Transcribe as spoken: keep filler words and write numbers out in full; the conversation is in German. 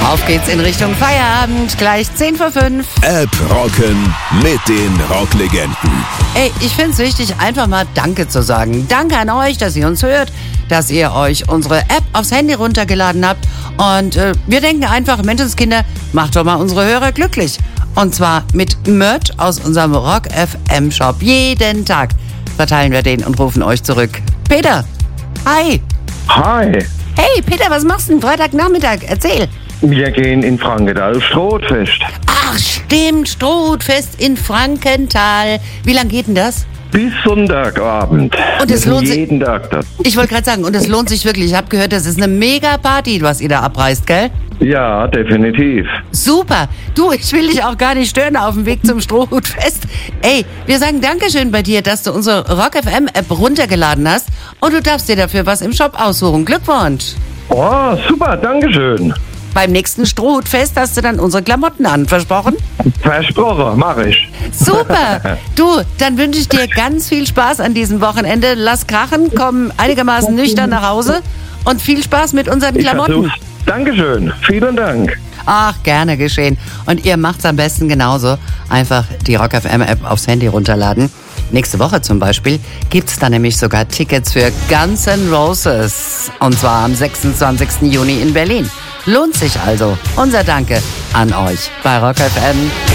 Auf geht's in Richtung Feierabend, gleich zehn vor fünf. App rocken mit den Rocklegenden. Ey, ich find's wichtig, einfach mal Danke zu sagen. Danke an euch, dass ihr uns hört, dass ihr euch unsere App aufs Handy runtergeladen habt. Und äh, wir denken einfach, Menschenskinder, macht doch mal unsere Hörer glücklich. Und zwar mit Merch aus unserem Rock F M Shop. Jeden Tag verteilen wir den und rufen euch zurück. Peter, hi. Hi, Hey, Peter, was machst du denn Freitagnachmittag? Erzähl. wir gehen in Frankenthal aufs Strohfest. Ach, stimmt, Strohfest in Frankenthal. Wie lang geht denn das? Bis Sonntagabend. Und es Wir lohnt sind sich- jeden Tag das. Ich wollte gerade sagen, und es lohnt sich wirklich. Ich habe gehört, das ist eine mega Party, was ihr da abreißt, gell? Ja, definitiv. Super. Du, ich will dich auch gar nicht stören auf dem Weg zum Strohhutfest. Ey, wir sagen Dankeschön bei dir, dass du unsere Rock F M App runtergeladen hast. Und du darfst dir dafür was im Shop aussuchen. Glückwunsch. Oh, super, Dankeschön. Beim nächsten Strohhutfest hast du dann unsere Klamotten an, versprochen? Versprochen, mach ich. Super. Du, dann wünsche ich dir ganz viel Spaß an diesem Wochenende. Lass krachen, komm einigermaßen nüchtern nach Hause und viel Spaß mit unseren Ich Klamotten. versuch's. Dankeschön, vielen Dank. Ach, gerne geschehen. Und ihr macht's am besten genauso. Einfach die Rock F M App aufs Handy runterladen. Nächste Woche zum Beispiel gibt's da nämlich sogar Tickets für Guns N' Roses. Und zwar am sechsundzwanzigsten Juni in Berlin. Lohnt sich also. Unser Danke an euch bei Rock F M.